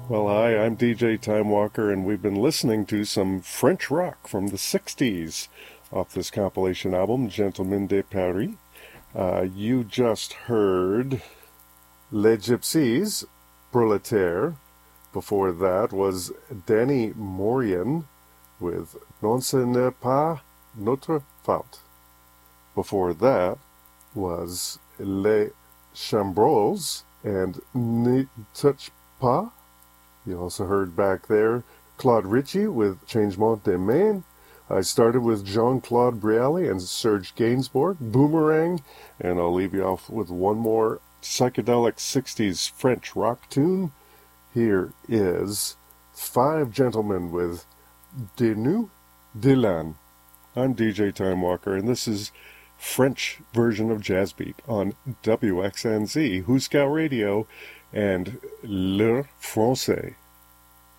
Well, hi, I'm DJ Time Walker, and we've been listening to some French rock from the 60s off this compilation album, Gentlemen de Paris. You just heard Les Gypsies, Proletaire. Before that was Danny Mourian with Non ce n'est pas notre faute. Before that was Les Chambrols and Ne touche pas. You also heard back there Claude Ritchie with Changement des Mains. I started with Jean-Claude Brialy and Serge Gainsbourg, Boomerang, and I'll leave you off with one more psychedelic 60s French rock tune. Here is Five Gentlemen with De Nu de l'An. I'm DJ Time Walker, and this is French version of Jazz Beat on WXNZ, Who Scout Radio, and Le Français.